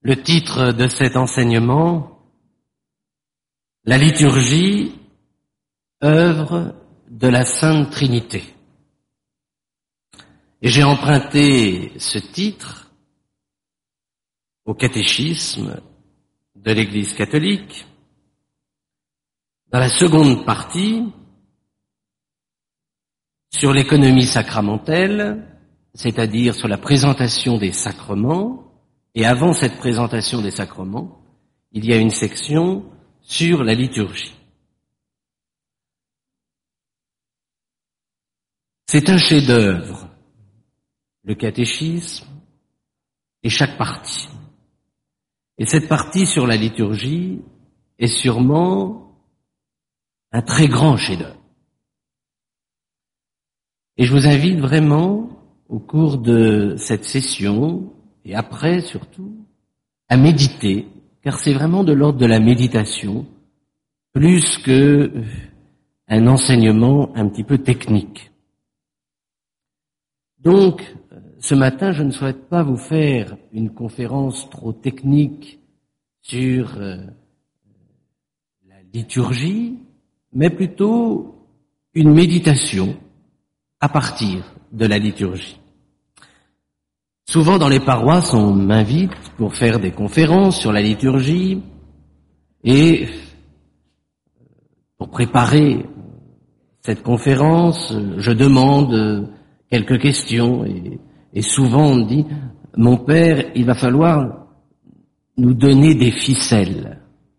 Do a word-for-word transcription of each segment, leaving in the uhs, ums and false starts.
Le titre de cet enseignement, la liturgie, œuvre de la Sainte Trinité. Et j'ai emprunté ce titre au catéchisme de l'Église catholique, dans la seconde partie, sur l'économie sacramentelle, c'est-à-dire sur la présentation des sacrements. Et avant cette présentation des sacrements, il y a une section sur la liturgie. C'est un chef-d'œuvre, le catéchisme et chaque partie. Et cette partie sur la liturgie est sûrement un très grand chef-d'œuvre. Et je vous invite vraiment, au cours de cette session, et après surtout, à méditer, car c'est vraiment de l'ordre de la méditation, plus que un enseignement un petit peu technique. Donc, ce matin, je ne souhaite pas vous faire une conférence trop technique sur euh, la liturgie, mais plutôt une méditation à partir de la liturgie. Souvent dans les paroisses, on m'invite pour faire des conférences sur la liturgie et pour préparer cette conférence, je demande quelques questions et, et souvent on me dit « Mon père, il va falloir nous donner des ficelles ».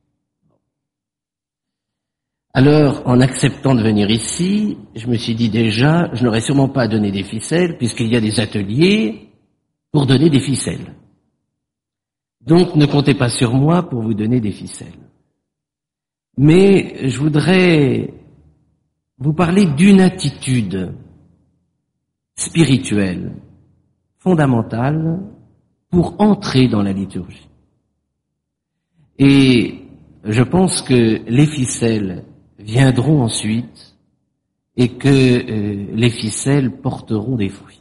Alors, en acceptant de venir ici, je me suis dit déjà, je n'aurais sûrement pas à donner des ficelles puisqu'il y a des ateliers pour donner des ficelles. Donc, ne comptez pas sur moi pour vous donner des ficelles. Mais je voudrais vous parler d'une attitude spirituelle, fondamentale, pour entrer dans la liturgie. Et je pense que les ficelles viendront ensuite et que euh, les ficelles porteront des fruits.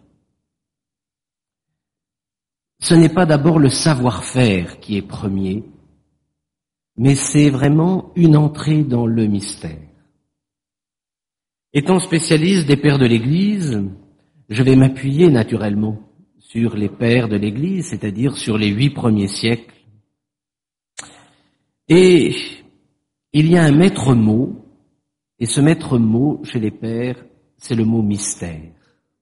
Ce n'est pas d'abord le savoir-faire qui est premier, mais c'est vraiment une entrée dans le mystère. Étant spécialiste des pères de l'Église, je vais m'appuyer naturellement sur les pères de l'Église, c'est-à-dire sur les huit premiers siècles. Et il y a un maître mot, et ce maître mot chez les pères, c'est le mot mystère.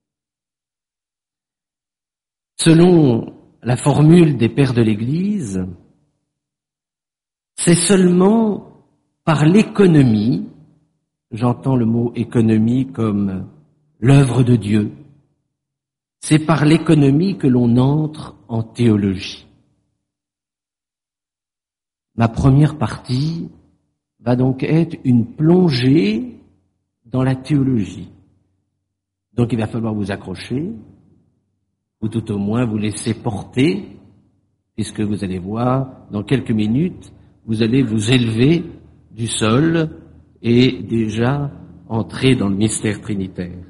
Selon la formule des pères de l'Église, c'est seulement par l'économie, j'entends le mot économie comme l'œuvre de Dieu, c'est par l'économie que l'on entre en théologie. Ma première partie va donc être une plongée dans la théologie. Donc il va falloir vous accrocher, ou tout au moins vous laisser porter, puisque vous allez voir, dans quelques minutes, vous allez vous élever du sol et déjà entrer dans le mystère trinitaire.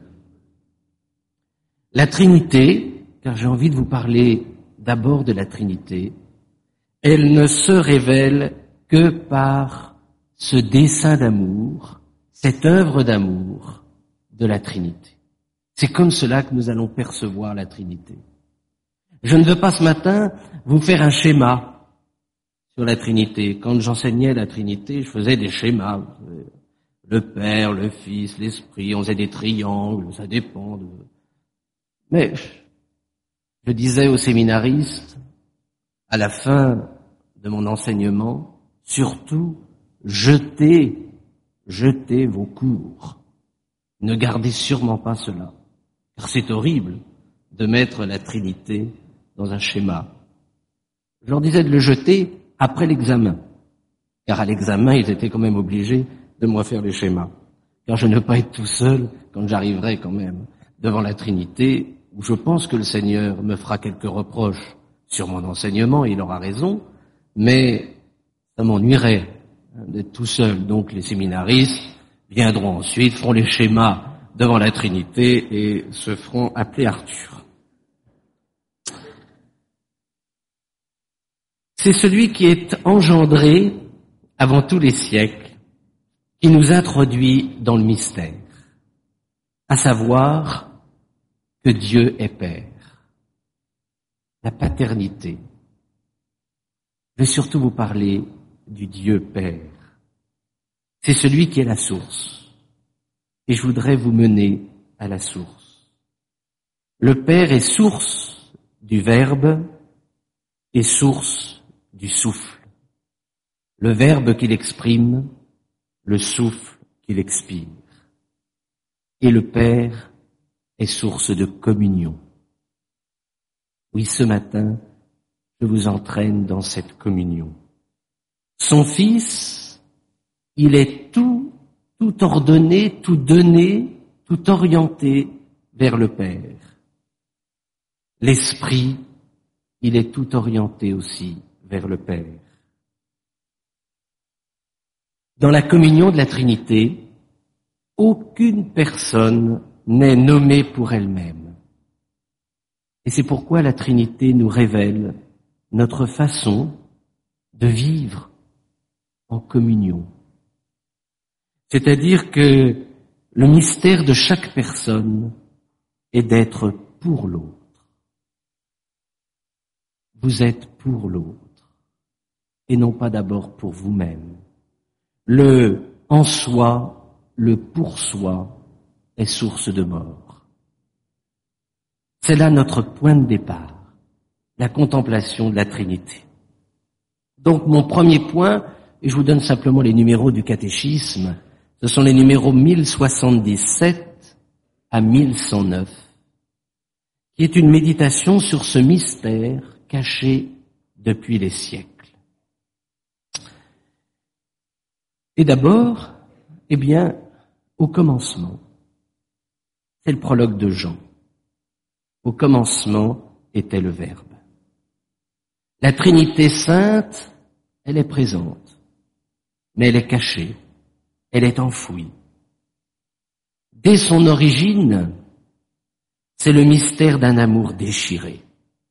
La Trinité, car j'ai envie de vous parler d'abord de la Trinité, elle ne se révèle que par ce dessein d'amour, cette œuvre d'amour de la Trinité. C'est comme cela que nous allons percevoir la Trinité. Je ne veux pas ce matin vous faire un schéma sur la Trinité. Quand j'enseignais la Trinité, je faisais des schémas. Le Père, le Fils, l'Esprit, on faisait des triangles, ça dépend de... Mais je disais aux séminaristes, à la fin de mon enseignement, surtout, jetez, jetez vos cours. Ne gardez sûrement pas cela, car c'est horrible de mettre la Trinité dans un schéma. Je leur disais de le jeter après l'examen, car à l'examen, ils étaient quand même obligés de me refaire les schémas, car je ne veux pas être tout seul quand j'arriverai quand même devant la Trinité, où je pense que le Seigneur me fera quelques reproches sur mon enseignement, il aura raison, mais ça m'ennuierait d'être tout seul. Donc les séminaristes viendront ensuite, feront les schémas devant la Trinité et se feront appeler Arthur. C'est celui qui est engendré avant tous les siècles, qui nous introduit dans le mystère, à savoir que Dieu est Père. La paternité. Je vais surtout vous parler du Dieu Père. C'est celui qui est la source. Et je voudrais vous mener à la source. Le Père est source du Verbe et source du souffle. Le Verbe qu'il exprime, le souffle qu'il expire. Et le Père est source de communion. Oui, ce matin, je vous entraîne dans cette communion. Son Fils, il est tout, tout ordonné, tout donné, tout orienté vers le Père. L'Esprit, il est tout orienté aussi vers le Père. Dans la communion de la Trinité, aucune personne n'est nommée pour elle-même. Et c'est pourquoi la Trinité nous révèle notre façon de vivre en communion. C'est-à-dire que le mystère de chaque personne est d'être pour l'autre. Vous êtes pour l'autre et non pas d'abord pour vous-même. Le en soi, le pour soi est source de mort. C'est là notre point de départ, la contemplation de la Trinité. Donc mon premier point, et je vous donne simplement les numéros du catéchisme, ce sont les numéros mille soixante-dix-sept à mille cent neuf, qui est une méditation sur ce mystère caché depuis les siècles. Et d'abord, eh bien, au commencement, c'est le prologue de Jean. Au commencement était le Verbe. La Trinité sainte, elle est présente, mais elle est cachée, elle est enfouie. Dès son origine, c'est le mystère d'un amour déchiré.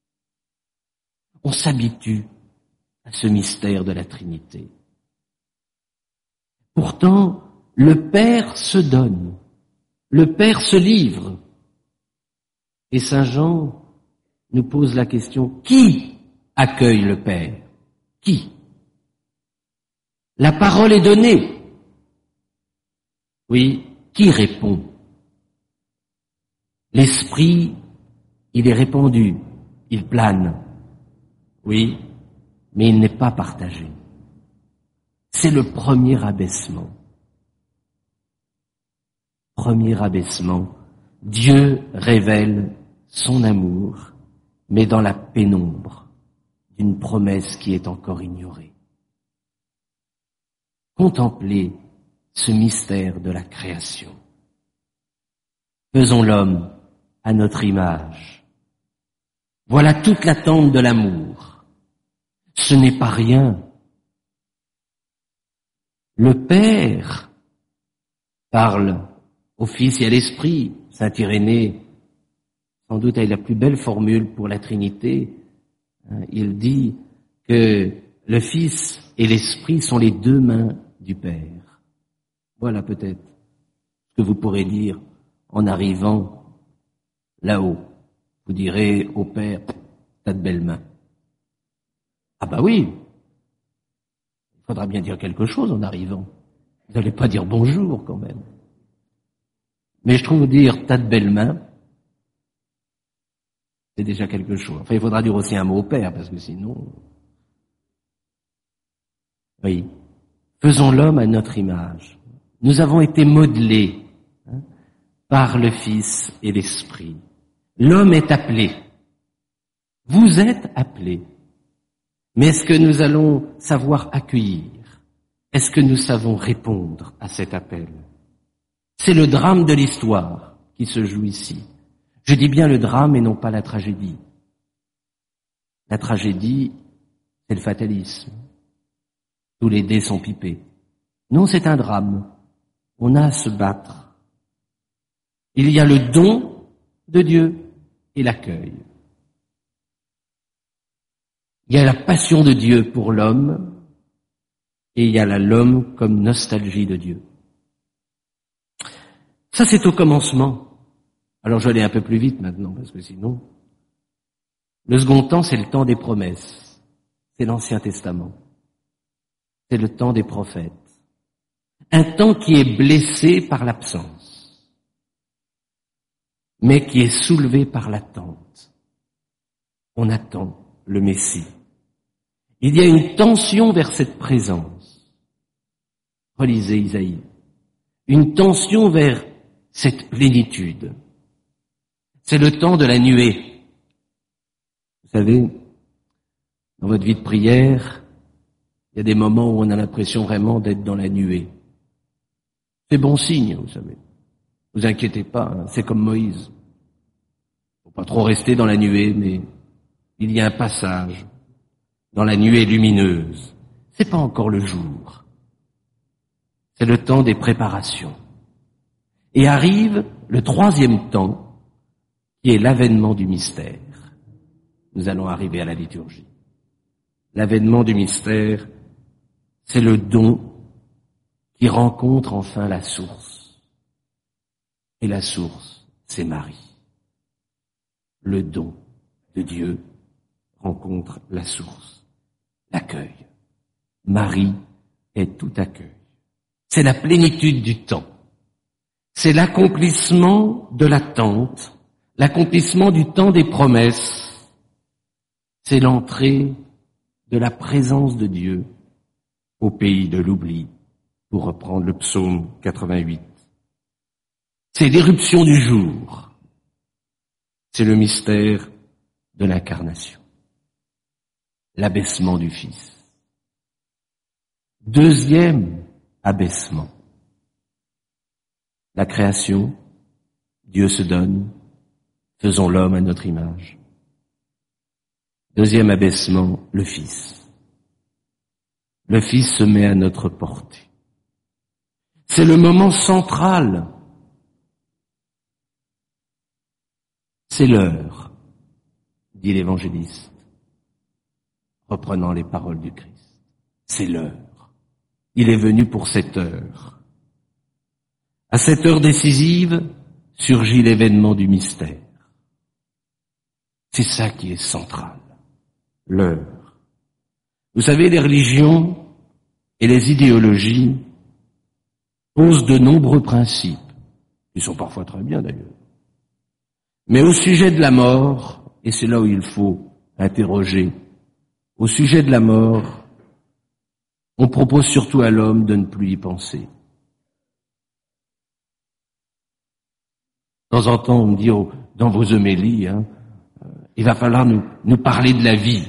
On s'habitue à ce mystère de la Trinité. Pourtant, le Père se donne, le Père se livre. Et Saint Jean nous pose la question, qui accueille le Père? Qui? La parole est donnée. Oui, qui répond? L'Esprit, il est répandu, il plane. Oui, mais il n'est pas partagé. C'est le premier abaissement. Premier abaissement. Dieu révèle son amour, mais dans la pénombre d'une promesse qui est encore ignorée. Contemplez ce mystère de la création. Faisons l'homme à notre image. Voilà toute l'attente de l'amour. Ce n'est pas rien. Le Père parle au Fils et à l'Esprit. Saint Irénée, sans doute, a la plus belle formule pour la Trinité. Il dit que le Fils et l'Esprit sont les deux mains du Père. Voilà peut-être ce que vous pourrez dire en arrivant là-haut. Vous direz au Père, t'as de belles mains. Ah bah oui, il faudra bien dire quelque chose en arrivant. Vous n'allez pas dire bonjour quand même. Mais je trouve dire t'as de belles mains, c'est déjà quelque chose. Enfin, il faudra dire aussi un mot au Père, parce que sinon... Oui, faisons l'homme à notre image. Nous avons été modelés hein, par le Fils et l'Esprit. L'homme est appelé. Vous êtes appelés. Mais est-ce que nous allons savoir accueillir? Est-ce que nous savons répondre à cet appel? C'est le drame de l'histoire qui se joue ici. Je dis bien le drame et non pas la tragédie. La tragédie, c'est le fatalisme. Tous les dés sont pipés. Non, c'est un drame. On a à se battre. Il y a le don de Dieu et l'accueil. Il y a la passion de Dieu pour l'homme, et il y a là l'homme comme nostalgie de Dieu. Ça, c'est au commencement. Alors je vais aller un peu plus vite maintenant, parce que sinon... Le second temps, c'est le temps des promesses. C'est l'Ancien Testament. C'est le temps des prophètes. Un temps qui est blessé par l'absence, mais qui est soulevé par l'attente. On attend le Messie. Il y a une tension vers cette présence. Relisez Isaïe. Une tension vers cette plénitude. C'est le temps de la nuée. Vous savez, dans votre vie de prière, il y a des moments où on a l'impression vraiment d'être dans la nuée. C'est bon signe, vous savez. Vous inquiétez pas, hein, c'est comme Moïse. Faut pas trop rester dans la nuée, mais il y a un passage dans la nuée lumineuse. C'est pas encore le jour. C'est le temps des préparations. Et arrive le troisième temps, qui est l'avènement du mystère. Nous allons arriver à la liturgie. L'avènement du mystère, c'est le don qui rencontre enfin la source. Et la source, c'est Marie. Le don de Dieu rencontre la source, l'accueil. Marie est tout accueil. C'est la plénitude du temps. C'est l'accomplissement de l'attente, l'accomplissement du temps des promesses. C'est l'entrée de la présence de Dieu au pays de l'oubli, pour reprendre le psaume quatre-vingt-huit. C'est l'éruption du jour. C'est le mystère de l'incarnation. L'abaissement du Fils. Deuxième abaissement. La création, Dieu se donne, faisons l'homme à notre image. Deuxième abaissement, le Fils. Le Fils se met à notre portée. C'est le moment central. C'est l'heure, dit l'évangéliste, reprenant les paroles du Christ. C'est l'heure. Il est venu pour cette heure. À cette heure décisive, surgit l'événement du mystère. C'est ça qui est central. L'heure. Vous savez, les religions et les idéologies posent de nombreux principes, qui sont parfois très bien d'ailleurs. Mais au sujet de la mort, et c'est là où il faut interroger, au sujet de la mort, on propose surtout à l'homme de ne plus y penser. De temps en temps, on me dit, oh, dans vos homélies, hein, il va falloir nous, nous parler de la vie.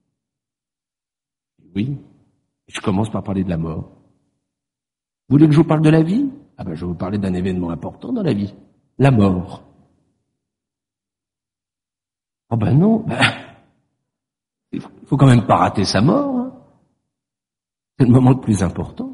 Oui, je commence par parler de la mort. Vous voulez que je vous parle de la vie? Ah ben, je vais vous parler d'un événement important dans la vie, la mort. Oh ben non, ben, il faut quand même pas rater sa mort. Hein. C'est le moment le plus important.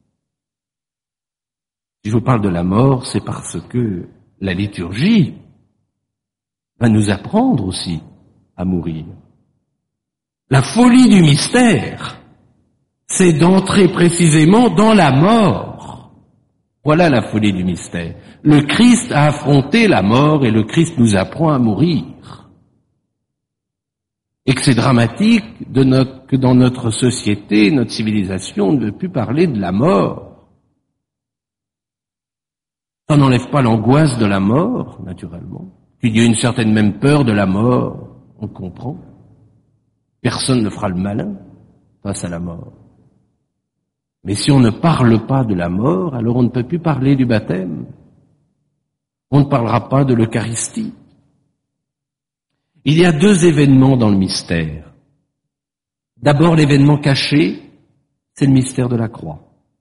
Si je vous parle de la mort, c'est parce que la liturgie va nous apprendre aussi à mourir. La folie du mystère, c'est d'entrer précisément dans la mort. Voilà la folie du mystère. Le Christ a affronté la mort et le Christ nous apprend à mourir. Et que c'est dramatique de notre, que dans notre société, notre civilisation, on ne veut plus parler de la mort. Ça n'enlève pas l'angoisse de la mort, naturellement. Qu'il y ait une certaine même peur de la mort, on comprend. Personne ne fera le malin face à la mort. Mais si on ne parle pas de la mort, alors on ne peut plus parler du baptême. On ne parlera pas de l'Eucharistie. Il y a deux événements dans le mystère. D'abord, l'événement caché, c'est le mystère de la croix.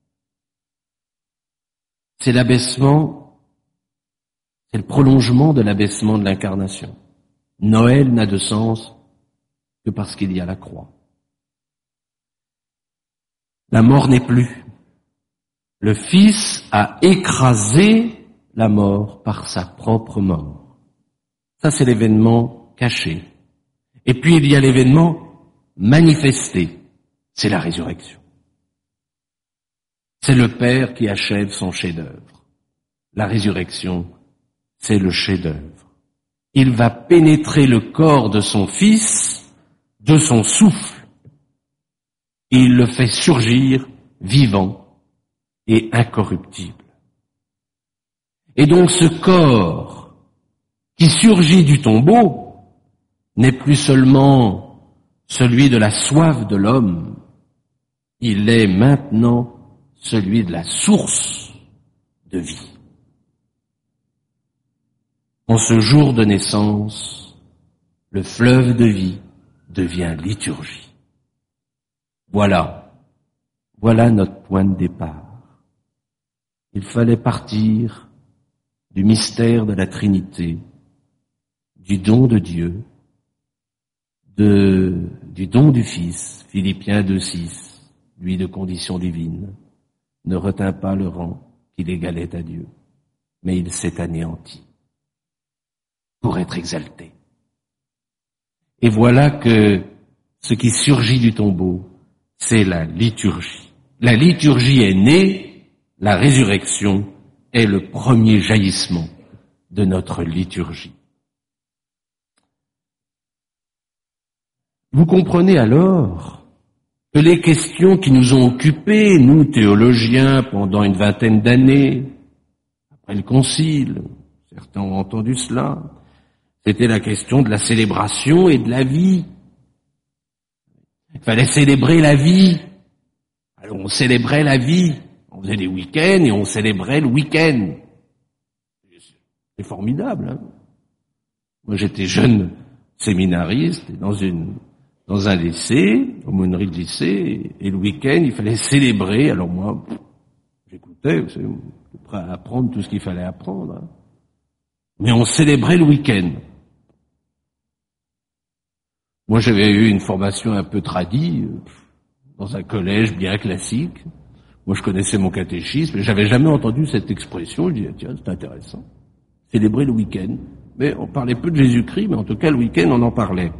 C'est l'abaissement, c'est le prolongement de l'abaissement de l'incarnation. Noël n'a de sens que parce qu'il y a la croix. La mort n'est plus. Le Fils a écrasé la mort par sa propre mort. Ça, c'est l'événement caché. Et puis il y a l'événement manifestée, c'est la résurrection. C'est le Père qui achève son chef-d'œuvre. La résurrection, c'est le chef-d'œuvre. Il va pénétrer le corps de son Fils de son souffle. Et il le fait surgir vivant et incorruptible. Et donc ce corps qui surgit du tombeau n'est plus seulement celui de la soif de l'homme, il est maintenant celui de la source de vie. En ce jour de naissance, le fleuve de vie devient liturgie. Voilà, voilà notre point de départ. Il fallait partir du mystère de la Trinité, du don de Dieu, de, du don du Fils, Philippiens deux six, lui de condition divine, ne retint pas le rang qu'il égalait à Dieu, mais il s'est anéanti pour être exalté. Et voilà que ce qui surgit du tombeau, c'est la liturgie. La liturgie est née, la résurrection est le premier jaillissement de notre liturgie. Vous comprenez alors que les questions qui nous ont occupés, nous théologiens, pendant une vingtaine d'années, après le Concile, certains ont entendu cela, c'était la question de la célébration et de la vie. Il fallait célébrer la vie. Alors on célébrait la vie. On faisait des week-ends et on célébrait le week-end. C'est formidable. Hein, moi j'étais jeune séminariste et dans une dans un lycée, aumônerie de lycée, et le week-end il fallait célébrer. Alors moi, pff, j'écoutais, j'étais prêt à apprendre tout ce qu'il fallait apprendre. Hein. Mais on célébrait le week-end. Moi, j'avais eu une formation un peu tradie, dans un collège bien classique. Moi, je connaissais mon catéchisme, mais j'avais jamais entendu cette expression. Je disais, tiens, c'est intéressant. Célébrer le week-end. Mais on parlait peu de Jésus-Christ, mais en tout cas, le week-end, on en parlait.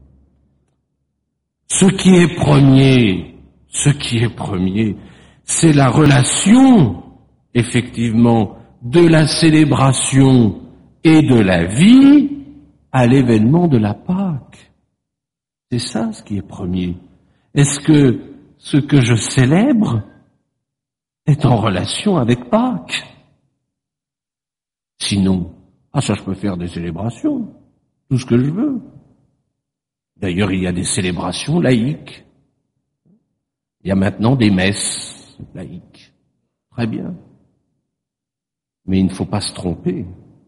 Ce qui est premier, ce qui est premier, c'est la relation, effectivement, de la célébration et de la vie à l'événement de la Pâque. C'est ça ce qui est premier. Est-ce que ce que je célèbre est en relation avec Pâques? Sinon, ah ça je peux faire des célébrations, tout ce que je veux. D'ailleurs, il y a des célébrations laïques. Il y a maintenant des messes laïques. Très bien. Mais il ne faut pas se tromper.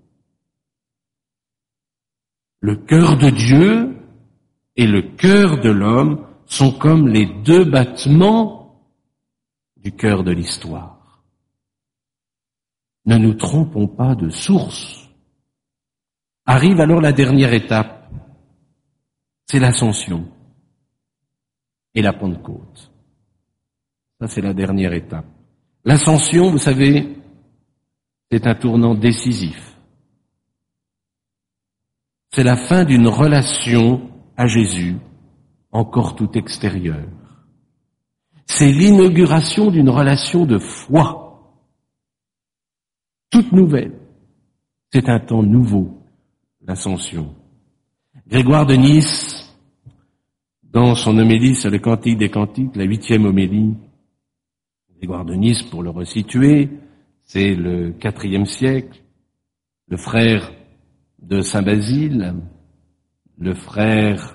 Le cœur de Dieu et le cœur de l'homme sont comme les deux battements du cœur de l'histoire. Ne nous trompons pas de source. Arrive alors la dernière étape, c'est l'ascension et la Pentecôte. Ça, c'est la dernière étape. L'ascension, vous savez, c'est un tournant décisif. C'est la fin d'une relation à Jésus, encore tout extérieure. C'est l'inauguration d'une relation de foi, toute nouvelle. C'est un temps nouveau, l'ascension. Grégoire de Nice, dans son homélie sur le Cantique des Cantiques, la huitième homélie, Grégoire de Nice, pour le resituer, c'est le quatrième siècle, le frère de Saint Basile, le frère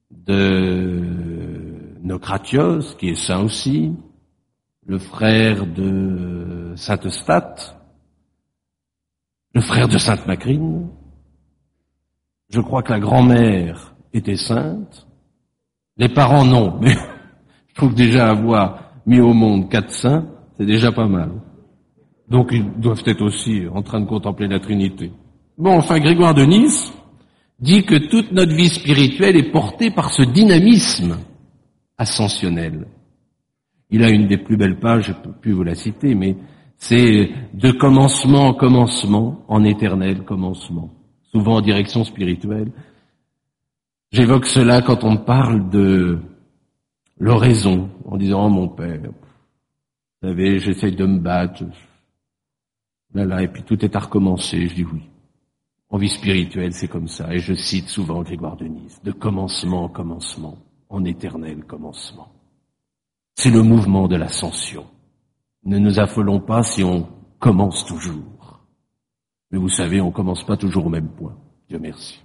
de Nocratios, qui est saint aussi, le frère de Saint Eustache, le frère de Sainte Macrine. Je crois que la grand-mère était sainte, les parents non, mais je trouve déjà avoir mis au monde quatre saints, c'est déjà pas mal. Donc ils doivent être aussi en train de contempler la Trinité. Bon, enfin, Grégoire de Nice dit que toute notre vie spirituelle est portée par ce dynamisme ascensionnel. Il a une des plus belles pages, je ne peux plus vous la citer, mais c'est de commencement en commencement, en éternel commencement, souvent en direction spirituelle. J'évoque cela quand on parle de l'oraison en disant « Oh mon père, vous savez, j'essaye de me battre. » Là, là, et puis tout est à recommencer. Je dis oui. En vie spirituelle, c'est comme ça. Et je cite souvent Grégoire de Nysse, de commencement en commencement, en éternel commencement. C'est le mouvement de l'ascension. Ne nous affolons pas si on commence toujours. Mais vous savez, on commence pas toujours au même point. Dieu merci.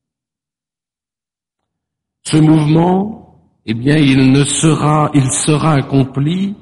Ce mouvement, eh bien, il ne sera, il sera accompli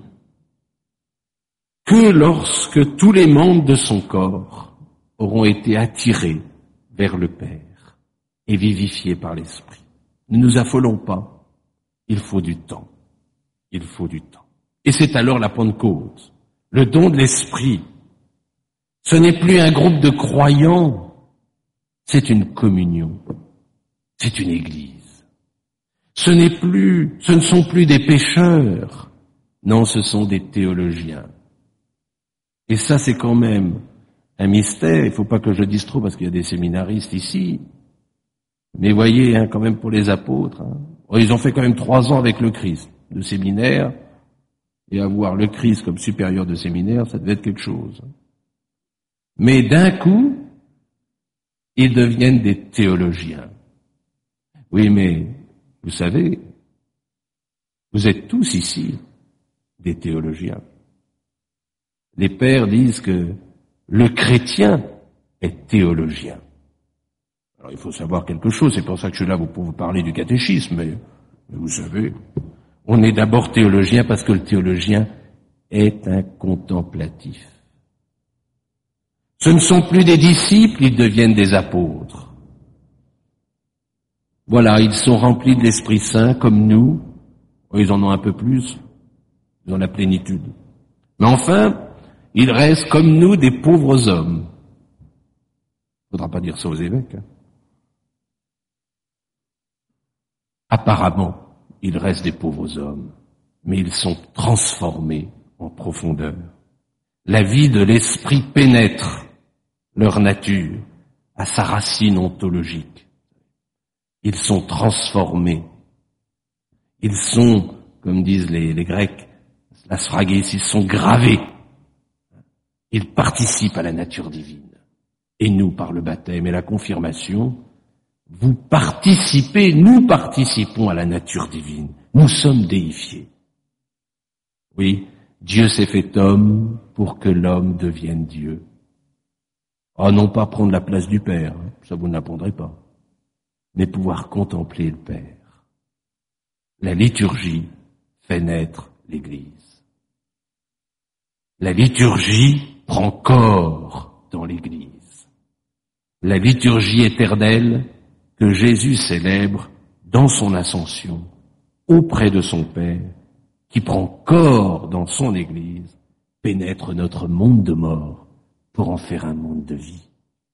que lorsque tous les membres de son corps auront été attirés vers le Père et vivifiés par l'Esprit. Ne nous affolons pas. Il faut du temps. Il faut du temps. Et c'est alors la Pentecôte, le don de l'Esprit. Ce n'est plus un groupe de croyants, c'est une communion, c'est une église. Ce n'est plus, ce ne sont plus des pécheurs, non, ce sont des théologiens. Et ça, c'est quand même un mystère. Il ne faut pas que je dise trop parce qu'il y a des séminaristes ici. Mais voyez, hein, quand même pour les apôtres, hein, ils ont fait quand même trois ans avec le Christ de séminaire, et avoir le Christ comme supérieur de séminaire, ça devait être quelque chose. Mais d'un coup, ils deviennent des théologiens. Oui, mais vous savez, vous êtes tous ici des théologiens. Les pères disent que le chrétien est théologien. Alors il faut savoir quelque chose, c'est pour ça que je suis là pour vous parler du catéchisme, mais, mais vous savez, on est d'abord théologien parce que le théologien est un contemplatif. Ce ne sont plus des disciples, ils deviennent des apôtres. Voilà, ils sont remplis de l'Esprit Saint comme nous. Ils en ont un peu plus, ils ont la plénitude. Mais enfin, ils restent comme nous des pauvres hommes. Il ne faudra pas dire ça aux évêques. Hein. Apparemment, ils restent des pauvres hommes, mais ils sont transformés en profondeur. La vie de l'Esprit pénètre leur nature à sa racine ontologique. Ils sont transformés. Ils sont, comme disent les, les Grecs, la sphragués, ils sont gravés. Ils participent à la nature divine. Et nous, par le baptême et la confirmation, vous participez, nous participons à la nature divine. Nous sommes déifiés. Oui, Dieu s'est fait homme pour que l'homme devienne Dieu. Ah, non pas prendre la place du Père, ça vous n'apprendrez pas, mais pouvoir contempler le Père. La liturgie fait naître l'Église. La liturgie prend corps dans l'Église. La liturgie éternelle que Jésus célèbre dans son ascension, auprès de son Père, qui prend corps dans son Église, pénètre notre monde de mort pour en faire un monde de vie.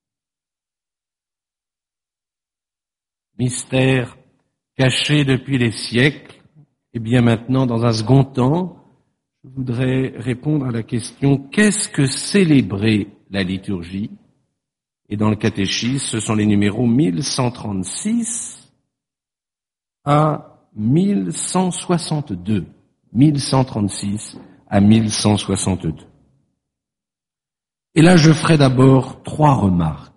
Mystère caché depuis les siècles, et bien maintenant, dans un second temps, je voudrais répondre à la question « Qu'est-ce que célébrer la liturgie ?» Et dans le catéchisme, ce sont les numéros mille cent trente-six à mille cent soixante-deux. mille cent trente-six à mille cent soixante-deux. Et là, je ferai d'abord trois remarques.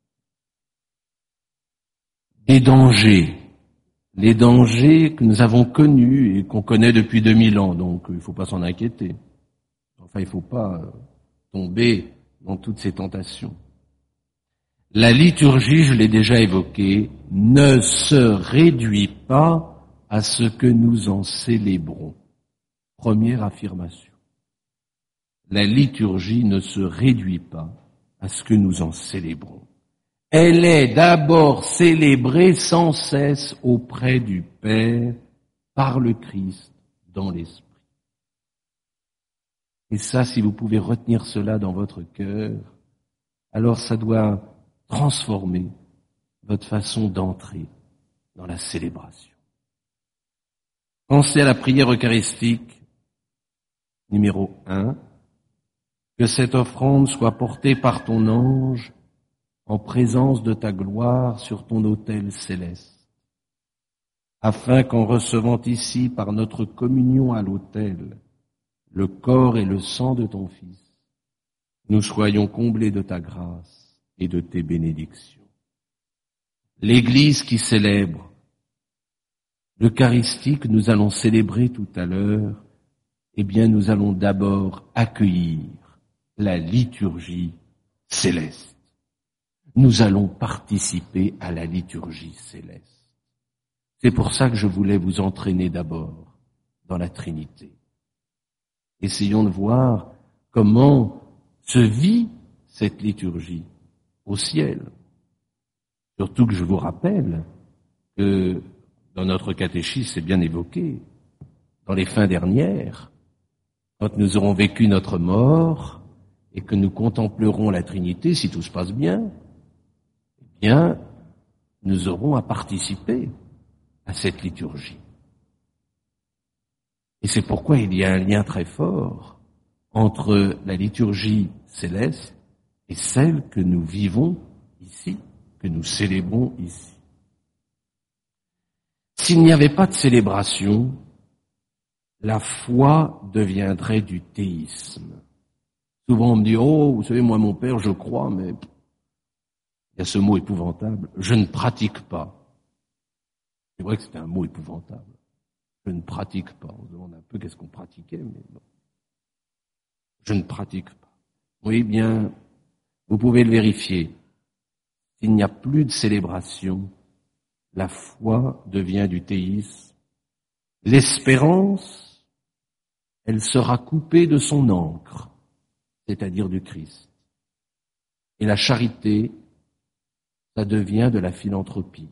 Des dangers, les dangers que nous avons connus et qu'on connaît depuis deux mille ans, donc il ne faut pas s'en inquiéter. Enfin, il ne faut pas tomber dans toutes ces tentations. La liturgie, je l'ai déjà évoqué, ne se réduit pas à ce que nous en célébrons. Première affirmation. La liturgie ne se réduit pas à ce que nous en célébrons. Elle est d'abord célébrée sans cesse auprès du Père par le Christ dans l'Esprit. Et ça, si vous pouvez retenir cela dans votre cœur, alors ça doit transformer votre façon d'entrer dans la célébration. Pensez à la prière eucharistique numéro un, que cette offrande soit portée par ton ange en présence de ta gloire sur ton autel céleste. afin qu'en recevant ici, par notre communion à l'autel, le corps et le sang de ton Fils, nous soyons comblés de ta grâce et de tes bénédictions. L'Église qui célèbre l'Eucharistie que nous allons célébrer tout à l'heure, eh bien nous allons d'abord accueillir la liturgie céleste. Nous allons participer à la liturgie céleste. C'est pour ça que je voulais vous entraîner d'abord dans la Trinité. Essayons de voir comment se vit cette liturgie au ciel. Surtout que je vous rappelle que dans notre catéchisme, c'est bien évoqué, dans les fins dernières, quand nous aurons vécu notre mort et que nous contemplerons la Trinité, si tout se passe bien, eh bien, nous aurons à participer à cette liturgie. Et c'est pourquoi il y a un lien très fort entre la liturgie céleste et celle que nous vivons ici, que nous célébrons ici. S'il n'y avait pas de célébration, la foi deviendrait du théisme. Souvent on me dit, oh, vous savez, moi mon père, je crois, mais il y a ce mot épouvantable, je ne pratique pas. C'est vrai que c'était un mot épouvantable. Je ne pratique pas. On se demande un peu qu'est-ce qu'on pratiquait, mais non. Je ne pratique pas. Oui, bien, vous pouvez le vérifier. S'il n'y a plus de célébration, la foi devient du théisme. L'espérance, elle sera coupée de son encre, c'est-à-dire du Christ. Et la charité, ça devient de la philanthropie.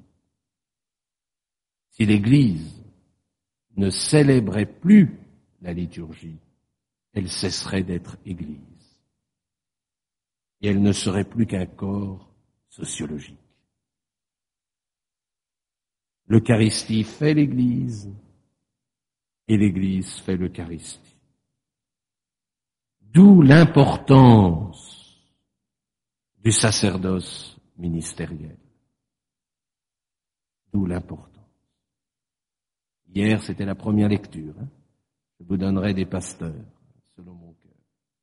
Si l'Église ne célébrait plus la liturgie, elle cesserait d'être Église. Et elle ne serait plus qu'un corps sociologique. L'Eucharistie fait l'Église et l'Église fait l'Eucharistie. D'où l'importance du sacerdoce ministériel. D'où l'importance. Hier, c'était la première lecture. Hein. Je vous donnerai des pasteurs, selon mon